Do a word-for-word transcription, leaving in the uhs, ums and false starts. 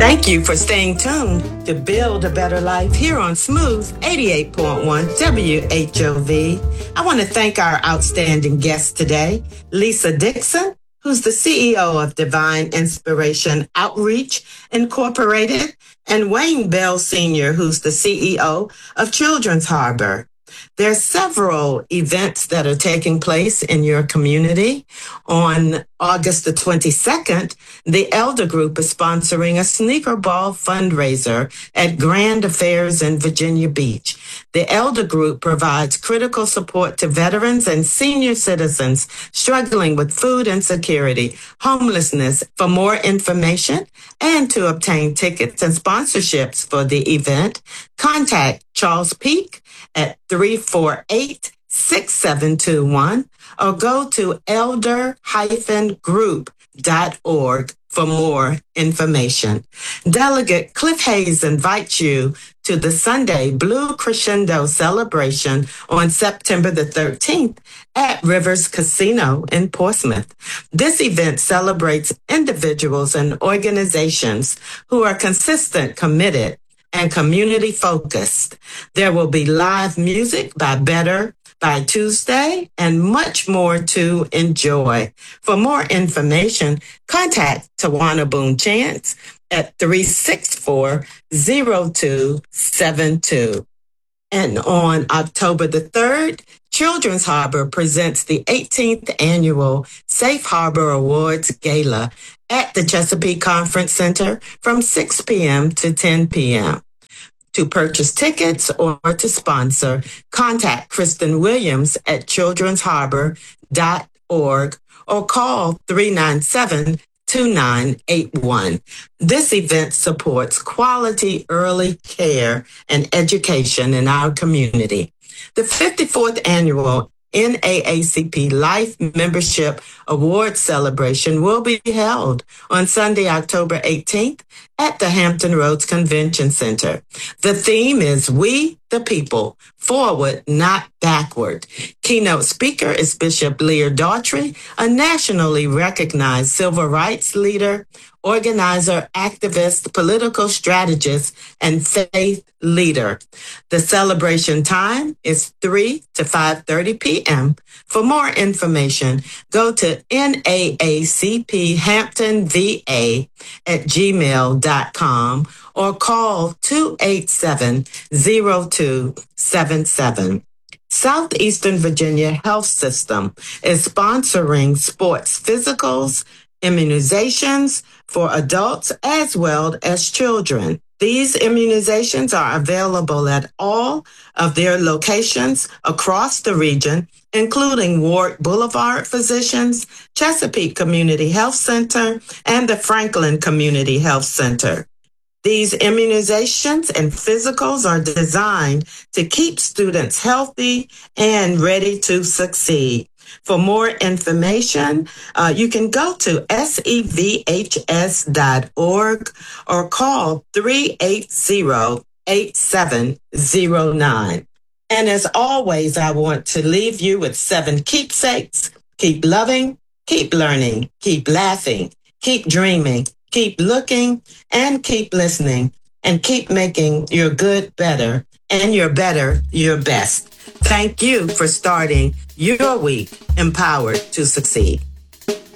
Thank you for staying tuned to Build a Better Life here on Smooth eighty-eight point one W H O V. I want to thank our outstanding guest today, Lisa Dixon, who's the C E O of Divine Inspiration Outreach Incorporated, and Wayne Bell Senior, who's the C E O of Children's Harbor. There are several events that are taking place in your community. On August the twenty-second, the Elder Group is sponsoring a sneaker ball fundraiser at Grand Affairs in Virginia Beach. The Elder Group provides critical support to veterans and senior citizens struggling with food insecurity, homelessness. For more information and to obtain tickets and sponsorships for the event, contact Charles Peak at three four eight, six seven two one or go to elder dash group dot org for more information. Delegate Cliff Hayes invites you to the Sunday Blue Crescendo celebration on September the thirteenth at Rivers Casino in Portsmouth. This event celebrates individuals and organizations who are consistent, committed, and community focused. There will be live music by Better by Tuesday and much more to enjoy. For more information, contact Tawana Boone Chance at three six four, zero two seven two. And on October the third, Children's Harbor presents the eighteenth annual Safe Harbor Awards Gala at the Chesapeake Conference Center from six p.m. to ten p.m. To purchase tickets or to sponsor, contact Kristen Williams at children's harbor dot org or call three nine seven, two nine eight one. This event supports quality early care and education in our community. The fifty-fourth annual N double A C P Life Membership Award celebration will be held on Sunday, October eighteenth at the Hampton Roads Convention Center. The theme is We the People, Forward, Not Backward. Keynote speaker is Bishop Lear Daughtry, a nationally recognized civil rights leader, organizer, activist, political strategist, and faith leader. The celebration time is three to five thirty p.m. For more information, go to N double A C P Hampton V A at gmail dot com or call two eight seven, zero two seven seven. Southeastern Virginia Health System is sponsoring sports physicals, immunizations for adults as well as children. These immunizations are available at all of their locations across the region, including Ward Boulevard Physicians, Chesapeake Community Health Center, and the Franklin Community Health Center. These immunizations and physicals are designed to keep students healthy and ready to succeed. For more information, uh, you can go to S E V H S dot org or call three eight zero, eight seven zero nine. And as always, I want to leave you with seven keepsakes. Keep loving, keep learning, keep laughing, keep dreaming, keep looking, and keep listening, and keep making your good better and your better your best. Thank you for starting your week empowered to succeed.